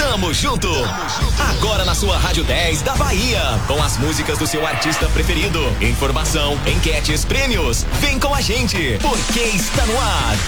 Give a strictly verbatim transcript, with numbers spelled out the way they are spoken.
Tamo junto. Agora na sua Rádio dez da Bahia, com as músicas do seu artista preferido. Informação, enquetes, prêmios. Vem com a gente, porque está no ar